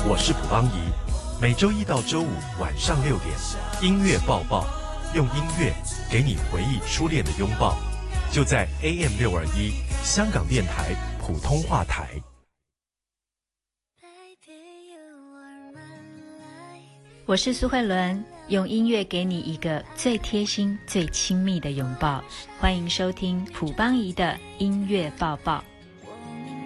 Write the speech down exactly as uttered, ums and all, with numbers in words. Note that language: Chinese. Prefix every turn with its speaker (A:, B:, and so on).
A: 我是卜邦仪，每周一到周五晚上六点，音乐抱抱，用音乐给你回忆初恋的拥抱，就在 A M 六二一香港电台普通话台。
B: 我是苏慧伦，用音乐给你一个最贴心、最亲密的拥抱。欢迎收听卜邦仪的音乐抱抱。